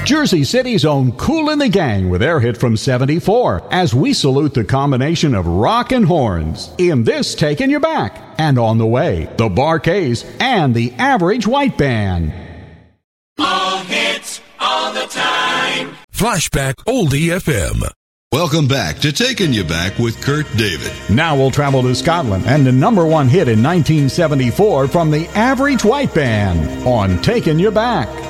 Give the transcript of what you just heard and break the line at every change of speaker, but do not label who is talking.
Jersey City's own Kool and the Gang with their hit from '74 as we salute the combination of rock and horns in this Taking You Back. And on the way, the Bar-Kays and the Average White Band.
All hits, all the time.
Flashback Oldie FM.
Welcome back to Taking You Back with Kurt David.
Now we'll travel to Scotland and the number one hit in 1974 from the Average White Band on Taking You Back.